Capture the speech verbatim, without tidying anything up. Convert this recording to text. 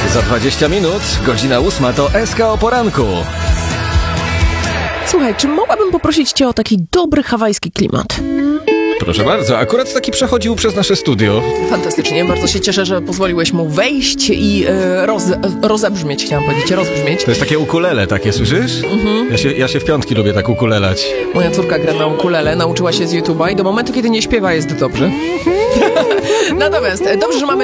Za dwadzieścia minut, godzina ósma to S K o poranku. Słuchaj, czy mogłabym poprosić cię o taki dobry hawajski klimat? Proszę bardzo, akurat taki przechodził przez nasze studio. Fantastycznie, bardzo się cieszę, że pozwoliłeś mu wejść i e, roz, rozebrzmieć, chciałam powiedzieć, rozbrzmieć. To jest takie ukulele, takie, słyszysz? Mhm. Ja się, ja się w piątki lubię tak ukulelać. Moja córka gra na ukulele, nauczyła się z YouTube'a i do momentu, kiedy nie śpiewa, jest dobrze. Natomiast dobrze, że mamy